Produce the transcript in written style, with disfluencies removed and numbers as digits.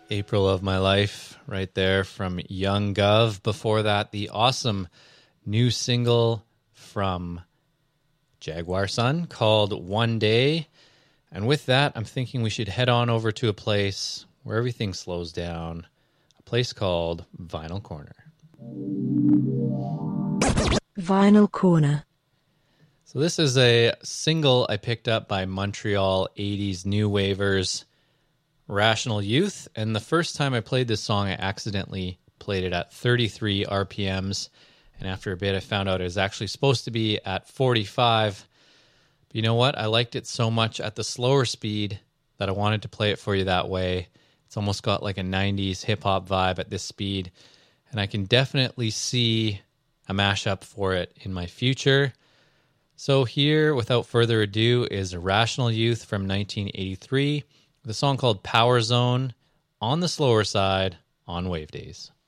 April of My Life right there from Young Gov. Before that, the awesome new single from Jaguar Sun called One Day. And with that, I'm thinking we should head on over to a place where everything slows down, a place called Vinyl Corner. Vinyl Corner. So this is a single I picked up by Montreal 80s new wavers, Rational Youth. And the first time I played this song, I accidentally played it at 33 RPMs. And after a bit, I found out it was actually supposed to be at 45. But you know what? I liked it so much at the slower speed that I wanted to play it for you that way. It's almost got like a 90s hip-hop vibe at this speed. And I can definitely see a mashup for it in my future. So here, without further ado, is Rational Youth from 1983, with a song called Power Zone, on the slower side, on Wave Days.